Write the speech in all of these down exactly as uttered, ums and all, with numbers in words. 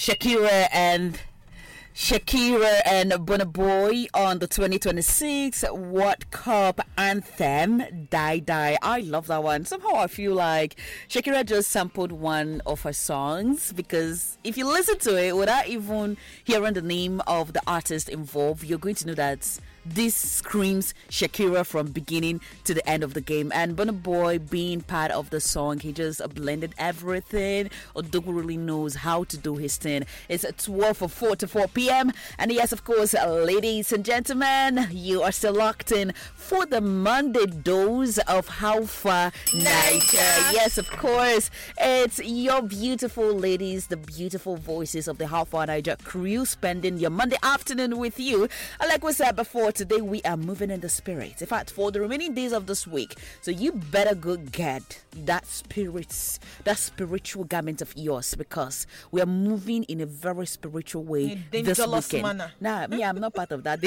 Shakira and Shakira and Burna Boy on the twenty twenty-six World Cup anthem, Die Die. I love that one. Somehow I feel like Shakira just sampled one of her songs, because if you listen to it without even hearing the name of the artist involved, you're going to know that this screams Shakira from beginning to the end of the game. And Burna Boy being part of the song, he just blended everything. Odogu really knows how to do his thing. It's at twelve for four to four p.m. And yes, of course, ladies and gentlemen, you are still locked in for the Monday dose of How Far Niger. Yes, of course, it's your beautiful ladies, the beautiful voices of the How Far Niger crew, spending your Monday afternoon with you. And like we said before, today we are moving in the spirit. In fact, for the remaining days of this week, so you better go get that spirits, that spiritual garment of yours, because we are moving in a very spiritual way this weekend. Manner. Nah, me, I'm not part of that.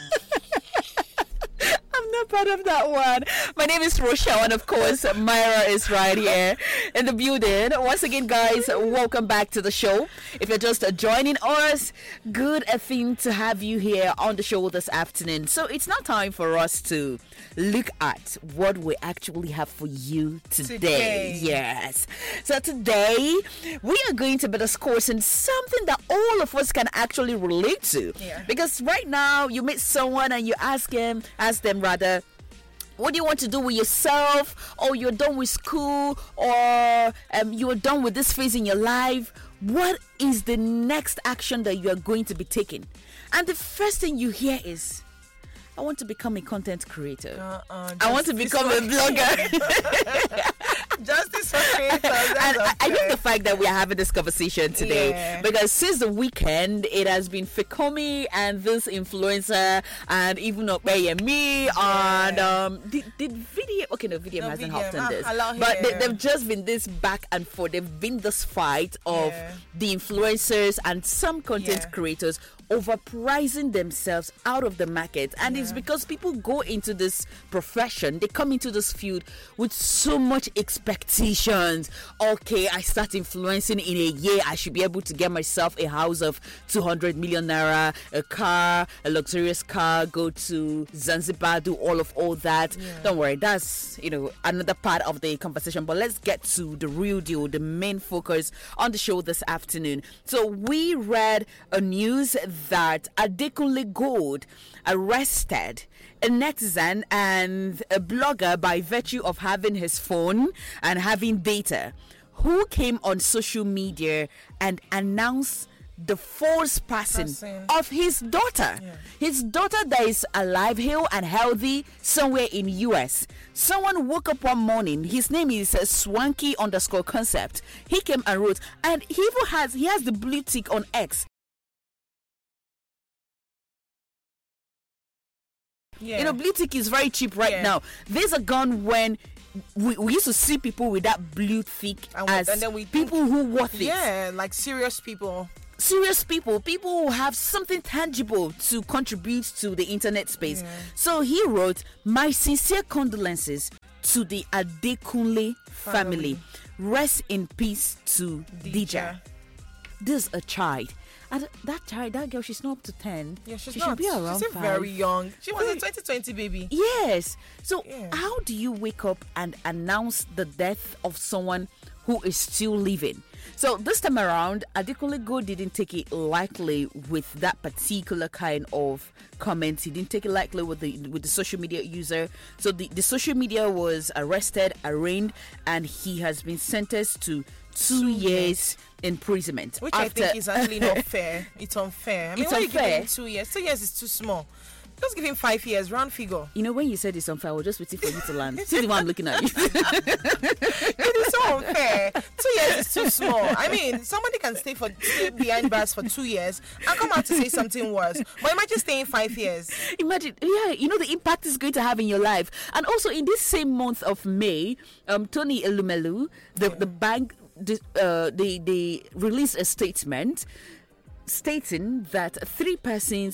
I'm not part of that one. My name is Rochelle, and of course, Myra is right here in the building. Once again, guys, welcome back to the show. If you're just joining us, good thing to have you here on the show this afternoon. So it's now time for us to look at what we actually have for you today. today. Yes. So today, we are going to be discussing something that all of us can actually relate to. Yeah. Because right now, you meet someone and you ask him, ask them rather, what do you want to do with yourself? Or you're done with school, or um, you're done with this phase in your life. What is the next action that you are going to be taking? And the first thing you hear is, I want to become a content creator. Uh-uh, I want to become a blogger. Justice for creators. And I, I love the fact that we are having this conversation today, yeah. because since the weekend, it has been Fekomi and this influencer and even Opeyemi yeah. and um, did, did video, okay, no, video No, hasn't Vidiam. hopped on Ah, this, hello but they, here. they've just been this back and forth. They've been this fight of Yeah. the influencers and some content Yeah. creators overpricing themselves out of the market. And Yeah. it's because people go into this profession, they come into this field with so much expectations. Okay, I start influencing in a year, I should be able to get myself a house of two hundred million naira, a car, a luxurious car, go to Zanzibar, do all of all that. Yeah. Don't worry, that's, you know, another part of the conversation. But let's get to the real deal, the main focus on the show this afternoon. So we read a news that Adekunle Gold arrested a netizen and a blogger by virtue of having his phone and having data, who came on social media and announced the false passing Passing. of his daughter. Yeah. His daughter that is alive, hale and healthy somewhere in U S. Someone woke up one morning, his name is uh, Swanky underscore concept. He came and wrote, and he even has, he has the blue tick on X. Yeah. You know, blue tick is very cheap right Yeah. now. There's a gun when we, we used to see people with that blue tick And we- as and then we people who worth it. Yeah, like serious people. Serious people, people who have something tangible to contribute to the internet space. Yeah. So he wrote, my sincere condolences to the Adekunle family. Family. Rest in peace to Dija. Dija. This is a child. And that child, that girl, she's not up to ten. Yeah, she's she not. should be around She's five. very young. She was Very- a twenty twenty baby. Yes. So Yeah. how do you wake up and announce the death of someone who is still living? So this time around, Adekunle Gold didn't take it lightly with that particular kind of comment. He didn't take it lightly with the with the social media user. So the, the social media was arrested, arraigned, and he has been sentenced to two, Two years imprisonment. Which I after- think is actually not fair. It's unfair. I mean, It's why you unfair. give him two years? Two years is too small. Just give him five years, round figure. You know, when you said it's unfair, I was just waiting for you to land. See the one I'm looking at you. It is so unfair. Two years is too small. I mean, somebody can stay for stay behind bars for two years and come out to say something worse. But imagine staying five years. Imagine, yeah, you know the impact it's going to have in your life. And also in this same month of May, um, Tony Elumelu, the, the bank, the, uh, they, they released a statement stating that three persons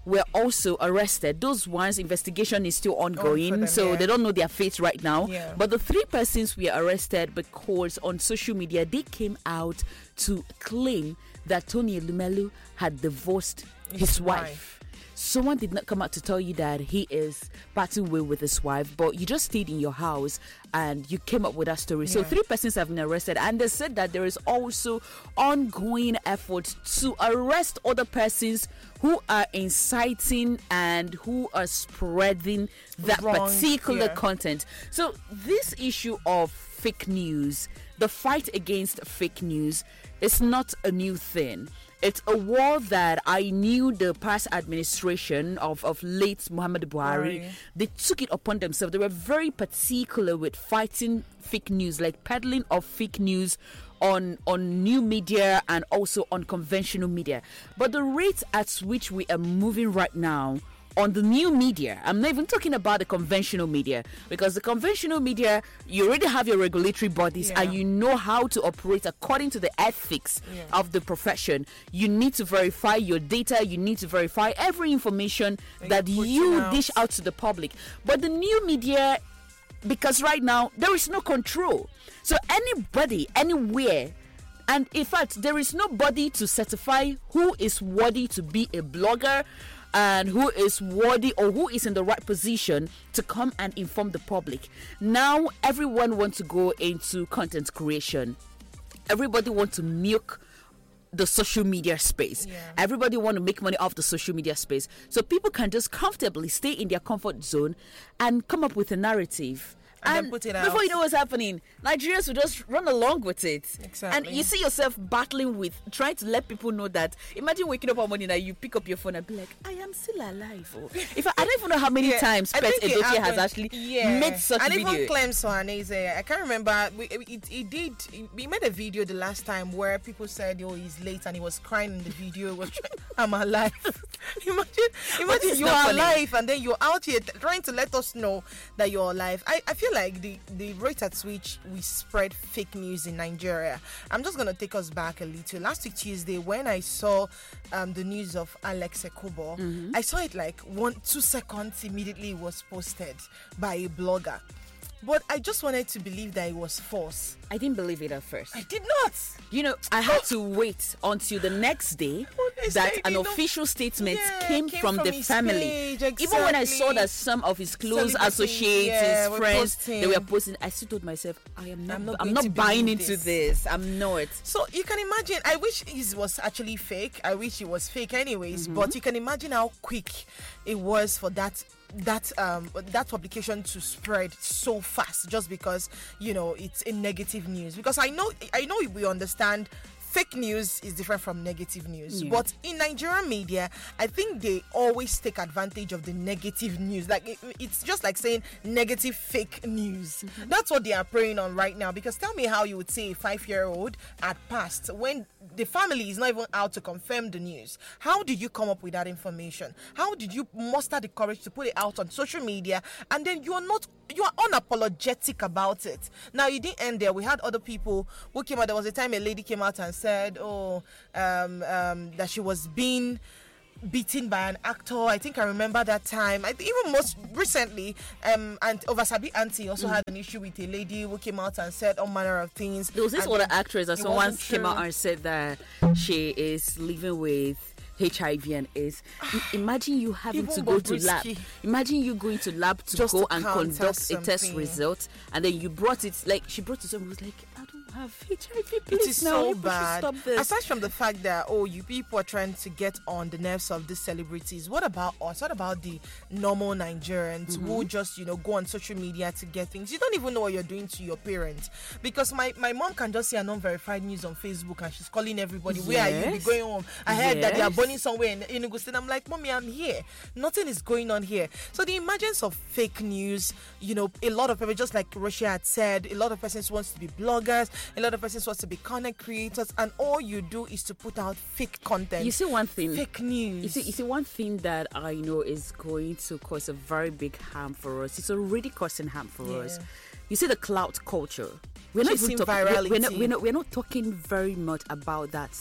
were also arrested. Those ones, investigation is still ongoing, oh, them, so yeah. they don't know their fate right now. Yeah. But the three persons were arrested because on social media they came out to claim that Tony Elumelu had divorced his, his wife. wife. Someone did not come out to tell you that he is parting way with his wife, but you just stayed in your house and you came up with that story. Yeah. So three persons have been arrested, and they said that there is also ongoing efforts to arrest other persons who are inciting and who are spreading that Wrong, particular yeah. content. So this issue of fake news, the fight against fake news, is not a new thing. It's a war that I knew the past administration of, of late Muhammadu Buhari, right. they took it upon themselves. They were very particular with fighting fake news, like peddling of fake news on, on new media and also on conventional media. But the rate at which we are moving right now on the new media, I'm not even talking about the conventional media, because the conventional media, you already have your regulatory bodies yeah. and you know how to operate according to the ethics yeah. of the profession. You need to verify your data, you need to verify every information like that you out. dish out to the public. But the new media, because right now there is no control, so anybody anywhere, and in fact there is nobody to certify who is worthy to be a blogger and who is worthy or who is in the right position to come and inform the public. Now everyone wants to go into content creation. Everybody wants to milk the social media space. Yeah. Everybody want to make money off the social media space. So people can just comfortably stay in their comfort zone and come up with a narrative. And, and put it out. Before you know what's happening, Nigerians will just run along with it. Exactly. And you see yourself battling with trying to let people know that. Imagine waking up one morning and you pick up your phone and be like, I am still alive. Oh. If I, I don't even know how many yeah, times Pet Edochie has actually yeah. made such and video. And even Clem Sohanese, I can't remember. We, it, it did. We made a video the last time where people said, "Oh, he's late," and he was crying in the video. It was, I'm alive. imagine, imagine you are funny. alive, and then you're out here trying to let us know that you're alive. I, I feel like the, the rate at which we spread fake news in Nigeria. I'm just going to take us back a little. Last week Tuesday, when I saw um, the news of Alex Ekobo, mm-hmm. I saw it like one, two seconds immediately it was posted by a blogger. But I just wanted to believe that it was false. I didn't believe it at first. I did not. You know, I had to wait until the next day that an official statement yeah, came, came from, from the family. Page, exactly. Even when I saw that some of his close associates, yeah, his friends, posting. they were posting, I still told myself, I am not, I'm not, I'm not buying into this. this. I'm not. So you can imagine, I wish it was actually fake. I wish it was fake anyways. Mm-hmm. But you can imagine how quick it was for that that um that publication to spread so fast, just because, you know, it's a negative news. Because I know I know we understand fake news is different from negative news. Yeah. But in Nigerian media, I think they always take advantage of the negative news. Like it, it's just like saying negative fake news. Mm-hmm. That's what they are preying on right now. Because tell me how you would say a five-year-old had passed when the family is not even out to confirm the news. How did you come up with that information? How did you muster the courage to put it out on social media, and then you are not you are unapologetic about it? Now, you didn't end there. We had other people who came out. There was a time a lady came out and said, oh, um, um, that she was being beaten by an actor. I think I remember that time. I think even most recently, um, and Ovasabi Auntie also mm. had an issue with a lady who came out and said all manner of things. There was this other actress that someone came out and said that she is living with H I V and AIDS. Imagine you having to go to lab. Imagine you going to lab to Just go to and conduct something. a test result, and then you brought it, like she brought it to someone who was like, I don't have H I V. Please, it is now, so bad. Stop this. Aside from the fact that, oh, you people are trying to get on the nerves of these celebrities, what about us? What about the normal Nigerians mm-hmm. who just, you know, go on social media to get things? You don't even know what you're doing to your parents. Because my, my mom can just see a non-verified news on Facebook and she's calling everybody, yes. where are you? Be going home. I heard yes. that they are burning somewhere in Enugu State. I'm like, Mommy, I'm here. Nothing is going on here. So the emergence of fake news, you know, a lot of people, just like Russia had said, a lot of persons wants to be bloggers, a lot of persons wants to be content creators, and all you do is to put out fake content. You see one thing, fake news. You see, you see one thing that I know is going to cause a very big harm for us. It's already causing harm for yeah. us. You see the clout culture. We're not, even talking, we're, we're, not, we're, not, we're not talking very much about that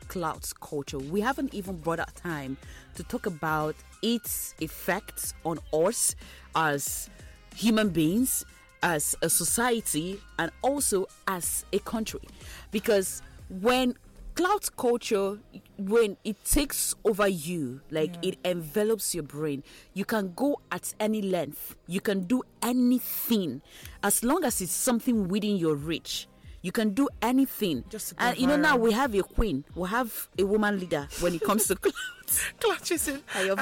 clout culture, we haven't even brought out time to talk about its effects on us as human beings, as a society, and also as a country. Because when clout culture, when it takes over you, like yeah. it envelops your brain, you can go at any length, you can do anything as long as it's something within your reach. You can do anything. Just and you know, now we have a queen, we have a woman leader when it comes to clout. Clout.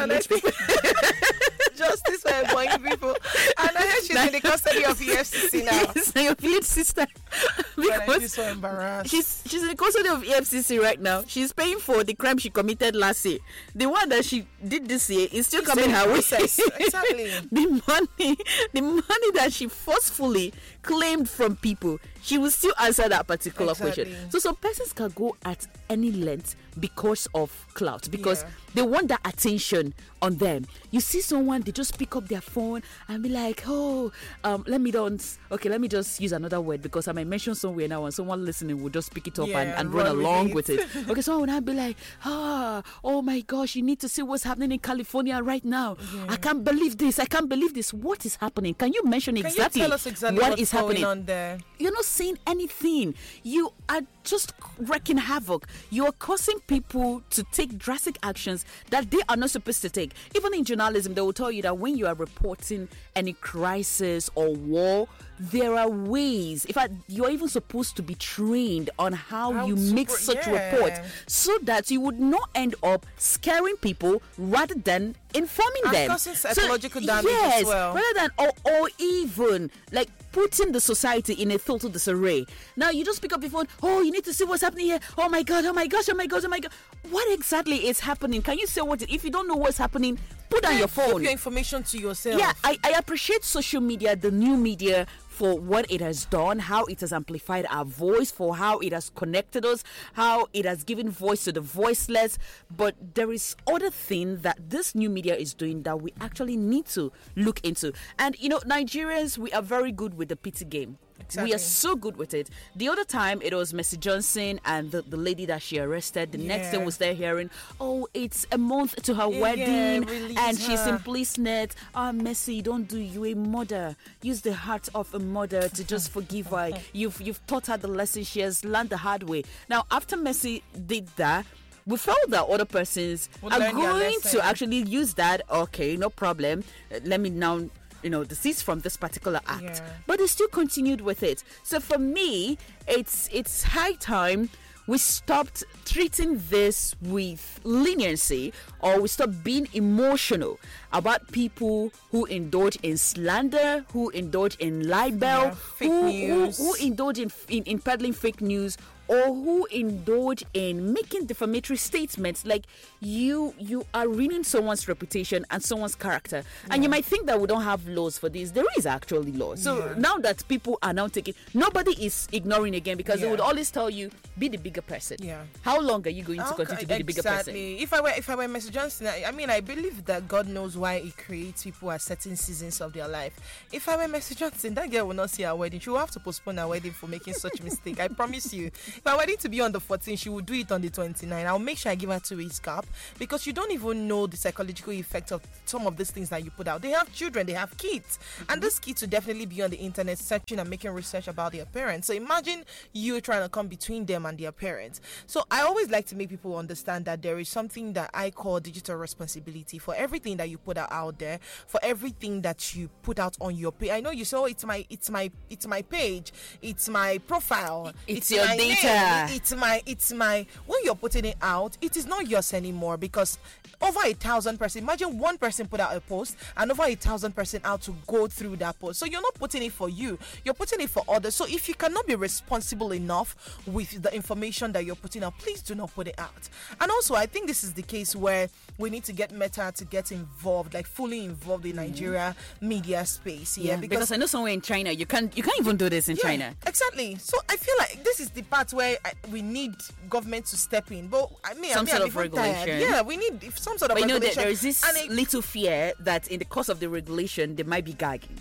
Justice for employing people. And I heard she's in the custody of E F C C now. Yes, your village sister. Because she's so embarrassed. She's, she's in the custody of E F C C right now. She's paying for the crime she committed last year. The one that she did this year is still it's coming her way. Exactly. the money, the money that she forcefully claimed from people, she will still answer that particular exactly. question. So some persons can go at any length because of clout, because yeah. they want that attention on them. You see someone, they just pick up their phone and be like, oh, um, let me don't, okay, let me just use another word because I might mention somewhere now and someone listening will just pick it up yeah, and, and run along with it. Okay, someone would be like, ah, oh my gosh, you need to see what's happening in California right now. Yeah. I can't believe this. I can't believe this. What is happening? Can you mention Can exactly, you tell us exactly what what's is going happening on there? You're not saying anything. You are just wreaking havoc. You are causing people to take drastic actions that they are not supposed to take. Even in journalism, they will tell you that when you are reporting any crisis or war, there are ways. In fact, you're even supposed to be trained on how, how you super, make such yeah. report so that you would not end up scaring people rather than informing and them. Causing psychological so, damage yes, as well. Rather than, or, or even like putting the society in a total disarray. Now you just pick up the phone. Oh, you need to see what's happening here. Oh my God! Oh my gosh! Oh my gosh! Oh my God! What exactly is happening? Can you say what? It, if you don't know what's happening, put down your phone. Keep your information to yourself. Yeah, I, I appreciate social media, the new media, for what it has done, how it has amplified our voice, for how it has connected us, how it has given voice to the voiceless. But there is other thing that this new media is doing that we actually need to look into. And, you know, Nigerians, we are very good with the pity game. Exactly. We are so good with it. The other time, it was Mercy Johnson and the, the lady that she arrested. The yeah. next thing was there hearing, oh, it's a month to her yeah, wedding, yeah, and her. she's in police net. Ah, oh, Mercy, don't do you a mother. Use the heart of a mother to just forgive her. You've you've taught her the lesson. She has learned the hard way. Now, after Mercy did that, we felt that other persons we'll are going to actually use that. Okay, no problem. Uh, let me now, you know, desist from this particular act. Yeah. But they still continued with it. So for me, it's it's high time we stopped treating this with leniency, or we stopped being emotional about people who indulge in slander, who indulge in libel, yeah, fake who, news. Who, who indulge in, in, in peddling fake news, or who indulge in making defamatory statements. Like you you are ruining someone's reputation and someone's character. Yeah. And you might think that we don't have laws for this. There is actually laws. So yeah. now that people are now taking, nobody is ignoring again, because yeah. they would always tell you, be the bigger person. Yeah. How long are you going to okay, continue to be the bigger person? Exactly. If I were if I were Mister Johnson, I, I mean I believe that God knows why He creates people at certain seasons of their life. If I were Mister Johnson, that girl will not see her wedding. She will have to postpone her wedding for making such mistake. I promise you. If I were to be on the fourteenth, she will do it on the twenty-ninth. I'll make sure I give her two weeks gap, because you don't even know the psychological effect of some of these things that you put out. They have children, they have kids, mm-hmm. and these kids will definitely be on the internet searching and making research about their parents. So imagine you trying to come between them and their parents. So I always like to make people understand that there is something that I call digital responsibility for everything that you put out, out there, for everything that you put out on your page. I know you say, oh, it's my, it's my, it's my page, it's my profile, it's, it's your my data. Name, it's my, it's my. When you're putting it out, it is not yours anymore, because over a thousand person. Imagine one person put out a post and over a thousand person out to go through that post. So you're not putting it for you, you're putting it for others. So if you cannot be responsible enough with the information that you're putting out, please do not put it out. And also, I think this is the case where we need to get Meta to get involved, like fully involved in Nigeria mm. media space. Yeah, yeah because, because I know somewhere in China you can't you can't even do this in yeah, China. Exactly. So I feel like this is the part where I, we need government to step in. But I mean, some I mean, sort of regulation. Tired. Yeah, we need some sort of but regulation. You know that there is this and it, little fear that in the course of the regulation they might be gagging. Uh,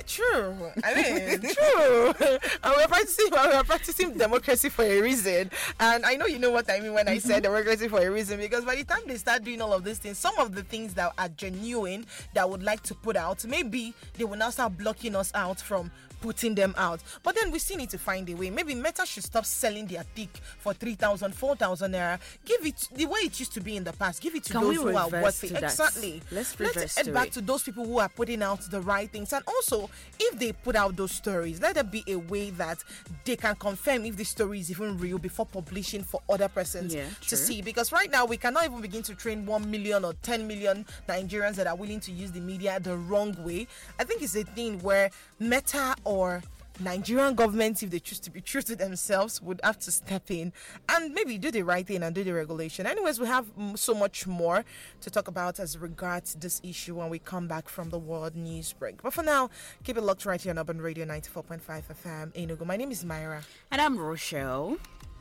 True. I mean, true. And we're practicing, we're practicing democracy for a reason. And I know you know what I mean when I say democracy for a reason, because by the time they start doing all of these things, some of the things that are genuine that would like to put out, maybe they will now start blocking us out from putting them out. But then we still need to find a way. Maybe Meta should stop selling their tick for three thousand, four thousand naira. Give it the way it used to be in the past. Give it to Can those we who are reverse worth to it. that? Exactly. Let's Let's reverse head to back it. to those people who are putting out the right things. And also, if they put out those stories, let there be a way that they can confirm if the story is even real before publishing for other persons Yeah, to true. see. Because right now, we cannot even begin to train one million or ten million Nigerians that are willing to use the media the wrong way. I think it's a thing where Meta or Nigerian government, if they choose to be true to themselves, would have to step in and maybe do the right thing and do the regulation. Anyways, we have mm, so much more to talk about as regards this issue when we come back from the world news break. But for now, keep it locked right here on Urban Radio ninety-four point five F M Enugu. My name is Myra. And I'm Rochelle.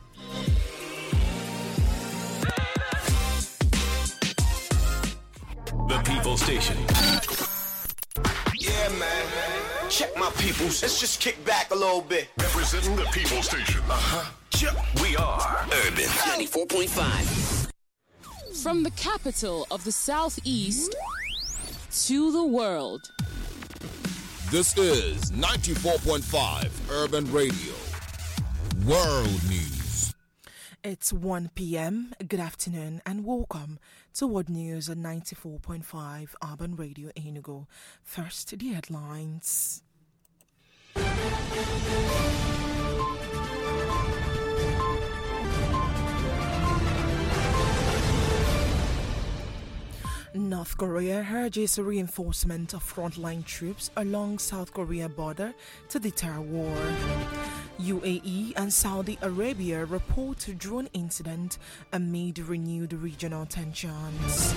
The People Station. Yeah, man. Check my peoples. Let's just kick back a little bit. Representing the People Station. Uh-huh. We are Urban ninety-four point five. From the capital of the Southeast to the world. This is ninety-four point five Urban Radio. World News. It's one p.m. Good afternoon and welcome to World News on ninety-four point five Urban Radio Enugu. First, the headlines. North Korea urges reinforcement of frontline troops along South Korea border to deter war. U A E and Saudi Arabia report drone incident amid renewed regional tensions.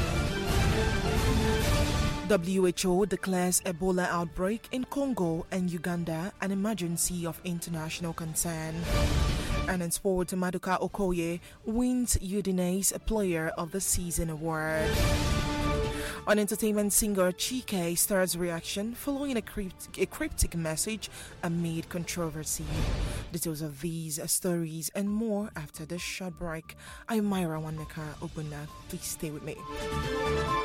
W H O declares Ebola outbreak in Congo and Uganda an emergency of international concern. And in sport, Maduka Okoye wins Udine's Player of the Season award. On entertainment, singer Chike stirs reaction following a, crypt- a cryptic message amid controversy. Details of these stories and more after this short break. I'm Myra Waneka Obuna. Please stay with me.